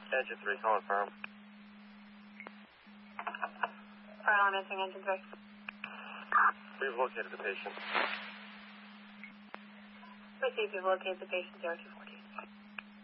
Engine 3, calling firm. I'm answering engine 3. We've located the patient. Received, you've located the patient 0240.